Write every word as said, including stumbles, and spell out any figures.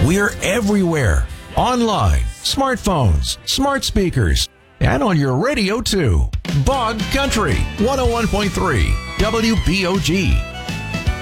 We're everywhere. Online, smartphones, smart speakers, and on your radio too. Bog Country, one oh one point three, W B O G.